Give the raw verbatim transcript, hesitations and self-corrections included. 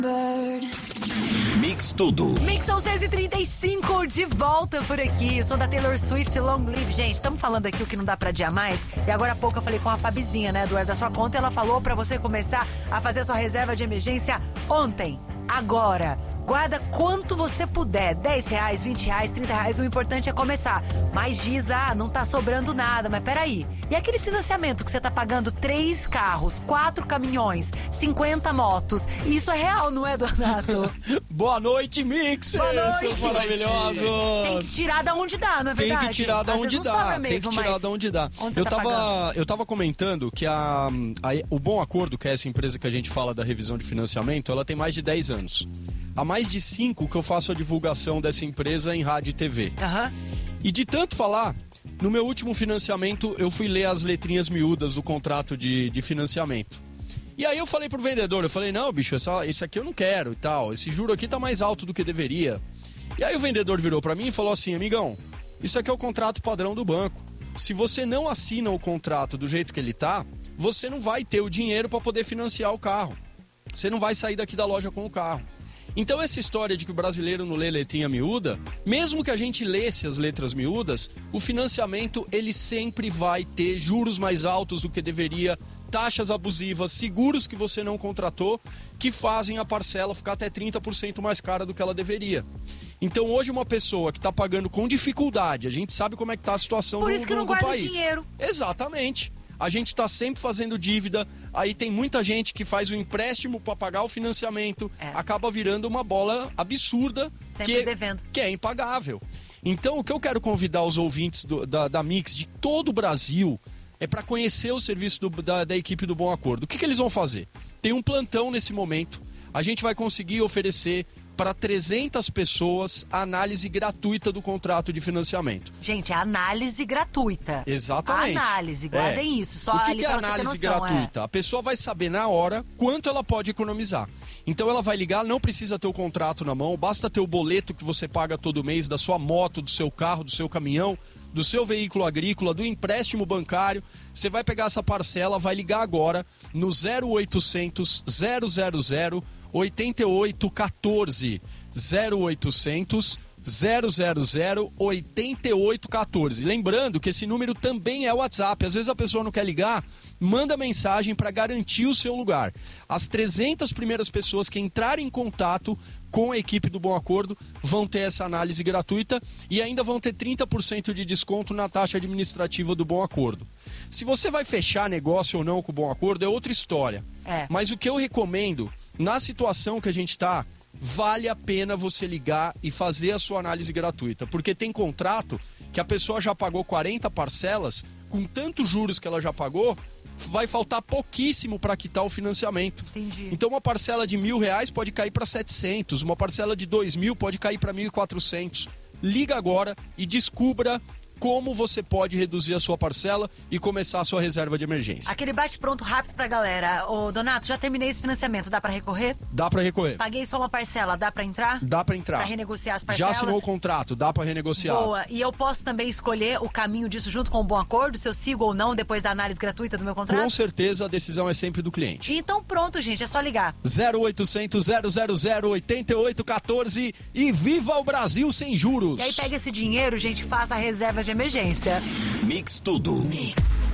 Mix Tudo. Mix são seis e trinta e cinco, de volta por aqui. Eu sou da Taylor Swift, Long Live. Gente, estamos falando aqui o que não dá pra adiar mais. E agora há pouco eu falei com a Fabizinha, né, Eduardo, da sua conta. E ela falou pra você começar a fazer sua reserva de emergência ontem, agora. Guarda quanto você puder, dez reais, vinte reais, trinta reais, o importante é começar. Mas diz, ah, não tá sobrando nada, mas peraí. E aquele financiamento que você tá pagando três carros, quatro caminhões, cinquenta motos, isso é real, não é, Donato? Boa noite, Mix! Boa noite. Seus maravilhosos! Tem que tirar da onde dá, não é verdade? Tem que tirar da Às onde vezes não dá, sobra mesmo, tem que tirar mas da onde dá. onde você eu, tá tava, pagando? eu tava comentando que a, a, o Bom Acordo, que é essa empresa que a gente fala da revisão de financiamento, ela tem mais de dez anos. Há mais de cinco que eu faço a divulgação dessa empresa em rádio e T V. Aham. E de tanto falar, no meu último financiamento, eu fui ler as letrinhas miúdas do contrato de, de financiamento. E aí eu falei pro vendedor, eu falei, não, bicho, essa, esse aqui eu não quero e tal, esse juro aqui tá mais alto do que deveria. E aí o vendedor virou pra mim e falou assim, amigão, isso aqui é o contrato padrão do banco. Se você não assina o contrato do jeito que ele tá, você não vai ter o dinheiro pra poder financiar o carro. Você não vai sair daqui da loja com o carro. Então essa história de que o brasileiro não lê letrinha miúda, mesmo que a gente lesse as letras miúdas, o financiamento ele sempre vai ter juros mais altos do que deveria, taxas abusivas, seguros que você não contratou, que fazem a parcela ficar até trinta por cento mais cara do que ela deveria. Então hoje uma pessoa que está pagando com dificuldade, a gente sabe como é que está a situação do, Por isso que do, não do guarda país. dinheiro. Exatamente. A gente está sempre fazendo dívida, aí tem muita gente que faz o empréstimo para pagar o financiamento, É. acaba virando uma bola absurda Sempre que, devendo. que é impagável. Então o que eu quero convidar os ouvintes do, da, da Mix de todo o Brasil é para conhecer o serviço do, da, da equipe do Bom Acordo. O que, que eles vão fazer? Tem um plantão nesse momento, a gente vai conseguir oferecer para trezentas pessoas a análise gratuita do contrato de financiamento. Gente, é análise gratuita. Exatamente. Análise, guardem É. isso. Só O que, ali que é pra você ter análise noção, gratuita? A pessoa vai saber na hora quanto ela pode economizar. Então ela vai ligar, não precisa ter o contrato na mão, basta ter o boleto que você paga todo mês da sua moto, do seu carro, do seu caminhão, do seu veículo agrícola, do empréstimo bancário. Você vai pegar essa parcela, vai ligar agora no zero oitocentos, zero zero zero, oito oito um quatro. zero oitocentos, zero zero zero, oito oito um quatro. Lembrando que esse número também é WhatsApp. Às vezes a pessoa não quer ligar, manda mensagem para garantir o seu lugar. As trezentas primeiras pessoas que entrarem em contato com a equipe do Bom Acordo vão ter essa análise gratuita e ainda vão ter trinta por cento de desconto na taxa administrativa do Bom Acordo. Se você vai fechar negócio ou não com o Bom Acordo é outra história. É. Mas o que eu recomendo, na situação que a gente está, vale a pena você ligar e fazer a sua análise gratuita. Porque tem contrato que a pessoa já pagou quarenta parcelas, com tantos juros que ela já pagou, vai faltar pouquíssimo para quitar o financiamento. Entendi. Então uma parcela de mil reais pode cair para setecentos, uma parcela de dois mil pode cair para mil e quatrocentos. Liga agora e descubra como você pode reduzir a sua parcela e começar a sua reserva de emergência. Aquele bate-pronto rápido pra galera. Ô, Donato, já terminei esse financiamento, dá pra recorrer? Dá para recorrer. Paguei só uma parcela, dá pra entrar? Dá para entrar. Pra renegociar as Já parcelas? assinou o contrato, dá para renegociar. Boa. E eu posso também escolher o caminho disso junto com o Bom Acordo, se eu sigo ou não depois da análise gratuita do meu contrato? Com certeza a decisão é sempre do cliente. Então pronto, gente, é só ligar. zero oitocentos, zero zero zero, oito oito um quatro e viva o Brasil sem juros. E aí pega esse dinheiro, gente, faça a reserva de emergência. Mix Tudo. Mix.